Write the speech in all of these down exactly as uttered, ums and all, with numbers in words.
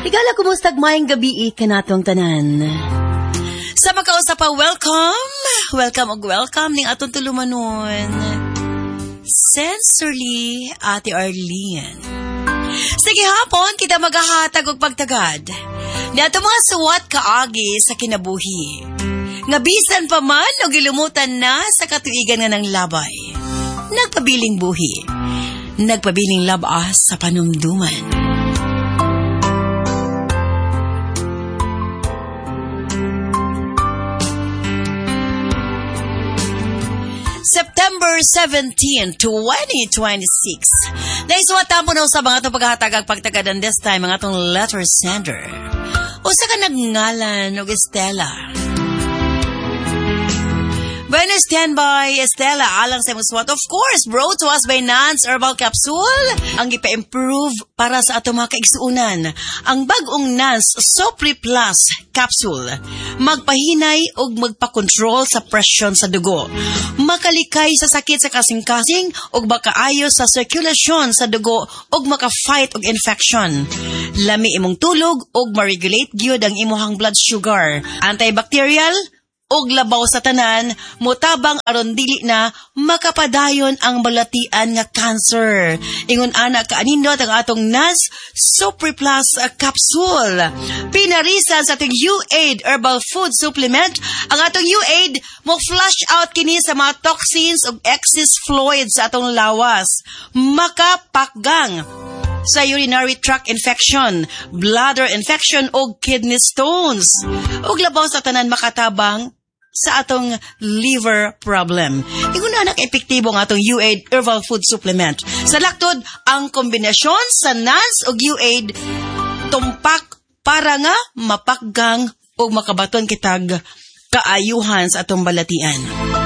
Higala, kumustag maayong gabi kanatong tanan. Sa makausap pa, welcome, welcome og welcome ning atong tulumanon. Sincerely, Ate Arlene. Sige hapon, kita magahatag og pagtagad. Niato mga suwat kaagi sa kinabuhi. Nga bisan pa man o gilumutan na sa katuigan nga ng labay. Nagpabiling buhi. Nagpabiling labas sa panumduman. September seventeenth, twenty twenty-six. Naisuwatan po na sa mga itong paghatagag pagtagadan this time, mga itong letter sender. O sa ka nagngalan o Estela. When I stand by Estela, alang sa muswat, of course, brought to us by Nance Herbal Capsule, ang ipa-improve para sa ato mga kaigsuunan. Ang bagong Nance Sopri Plus Capsule, magpahinay o magpa-control sa presyon sa dugo. Makalikay sa sakit sa kasing-kasing o makaayo sa circulation sa dugo o maka-fight og infection. Lami imong tulog o ma-regulate gyud ang imuhang blood sugar. Antibacterial og labaw sa tanan, mutabang aron dili na makapadayon ang balatian nga cancer. Ingon ana kaanindot ang atong Nance Super Plus Capsule. Pinarisan sa atong U-Aid Herbal Food Supplement, ang atong U-Aid mo flush out kini sa mga toxins ug excess fluids sa atong lawas. Makapakgang sa urinary tract infection, bladder infection o kidney stones. Ug labaw sa tanan makatabang sa atong liver problem. Ingon anak epektibo nga atong U-Aid Herbal Food Supplement. Sa laktod, ang kombinasyon sa Nance ug U-Aid tumpak para nga mapakgang o makabaton kitag kaayuhan sa atong balatian.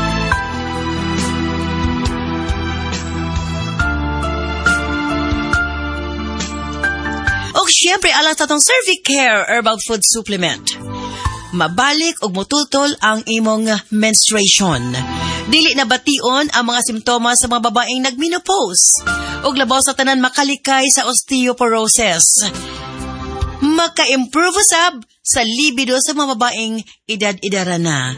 O syempre, alang sa atong Cervicare Herbal Food Supplement. Mabalik og mutultol ang imong menstruation. Dili na bation ang mga simptomas sa mga babaeng nagmenopause. Og labaw sa tanan makalikay sa osteoporosis. Maka-improve sab sa libido sa mga babaeng edad-edara na.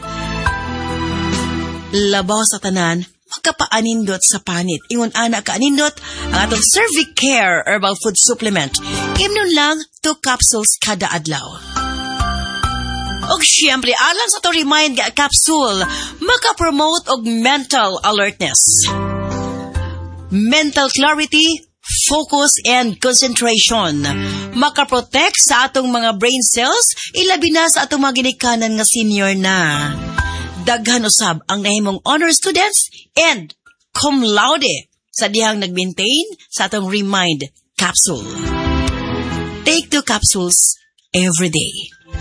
Labaw sa tanan makapaanindot sa panit. Ingon ana kaanindot ang atong Cervicare Herbal Food Supplement. Imnon lang two capsules kada adlaw. Og syempre, alang sa to remind nga capsule, makapromote og mental alertness, mental clarity, focus, and concentration. Makaprotect sa atong mga brain cells, ilabi na sa atong mga ginikanan nga senior na. Daghan usab ang nahimong honor students and cum laude sa dihang nag-maintain sa atong remind capsule. Take two capsules every day.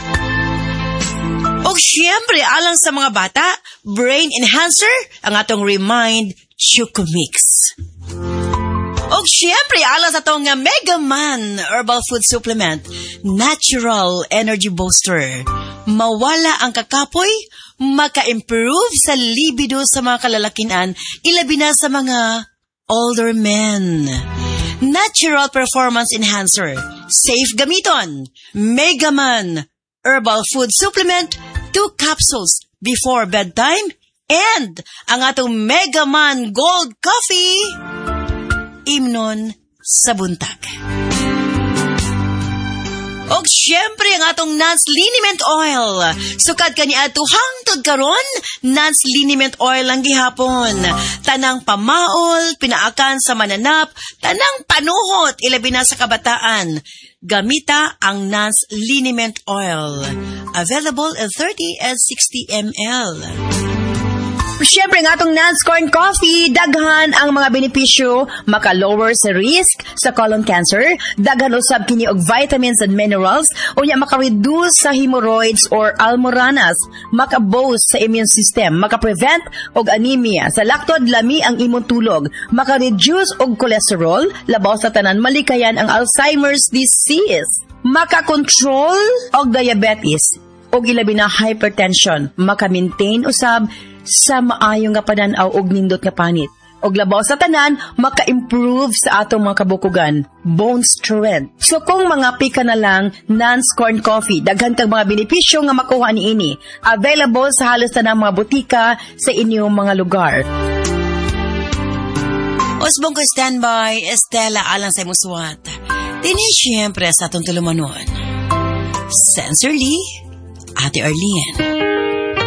O syempre, alang sa mga bata, brain enhancer, ang atong Remind Choco Mix. O syempre, alang sa atong Mega Man Herbal Food Supplement, Natural Energy Booster. Mawala ang kakapoy, maka-improve sa libido sa mga kalalakinan, ilabi na sa mga older men. Natural Performance Enhancer, safe gamiton, Mega Man Herbal Food Supplement, two capsules before bedtime, and ang atong Mega Man Gold Coffee, imnon sa buntag. Og syempre ang atong Nance Liniment Oil. Sukad kani ato hangtod karon, Nance Liniment Oil ang gihapon. Tanang pamaol, pinaakan sa mananap, tanang panuhot, ilabi na sa kabataan. Gamita ang Nance Liniment Oil. Available in thirty and sixty milliliters. Siyempre nga itong Nance Corn Coffee, daghan ang mga benepisyo, maka-lower sa risk sa colon cancer, daghan usab kini og vitamins and minerals, unya maka-reduce sa hemorrhoids or almoranas, maka-boost sa immune system, maka-prevent og anemia, sa laktod lami ang imong tulog, maka-reduce og cholesterol, labaw sa tanan malikayan ang Alzheimer's disease, maka-control og diabetes, og ilabi na hypertension, maka-maintain usab sa maayong nga pananaw og nindot nga panit. og labaw sa tanan, maka-improve sa atong mga kabukugan, bone strength. So kung mga pika na lang, Nance Corn Coffee, daghan kang mga benepisyo nga makuha ni ini. Available sa halos tanang mga butika sa inyong mga lugar. Usbong ko standby, Estela alang sa muswat. Dini siyempre sa atong tulumanon. Sincerely, Ate Arlene.